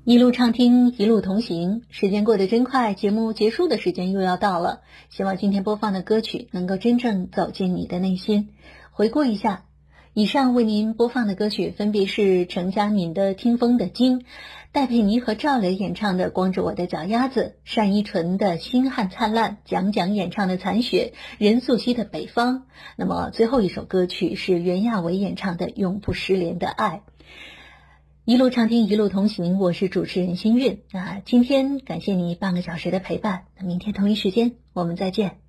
一路畅听，一路同行，时间过得真快，节目结束的时间又要到了。希望今天播放的歌曲能够真正走进你的内心。回顾一下，以上为您播放的歌曲分别是程佳敏的《听风的经》，戴佩妮和赵雷演唱的《光着我的脚丫子》，单依纯的《星汉灿烂》，蒋蒋演唱的《残雪》，任素汐的《北方》。那么最后一首歌曲是袁娅维演唱的《永不失联的爱》。一路畅听，一路同行，我是主持人心韵。今天感谢你半个小时的陪伴，那明天同一时间我们再见。